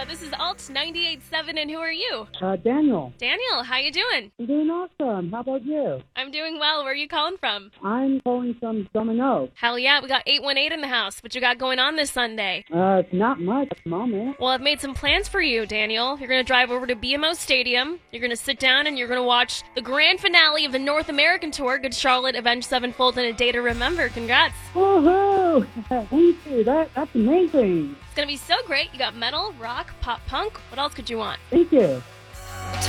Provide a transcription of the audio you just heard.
This is Alt 98.7, and who are you? Daniel. Daniel, how you doing? I'm doing awesome. How about you? I'm doing well. Where are you calling from? I'm calling from Domino. Hell yeah, we got 818 in the house. What you got going on this Sunday? Not much at the moment. Well, I've made some plans for you, Daniel. You're going to drive over to BMO Stadium. You're going to sit down and you're going to watch the grand finale of the North American Tour, Good Charlotte, Avenged Sevenfold, and A Day to Remember. Congrats. Woohoo! Thank you. That's amazing. It's going to be so great. You got metal, rock, pop punk. What else could you want? Thank you.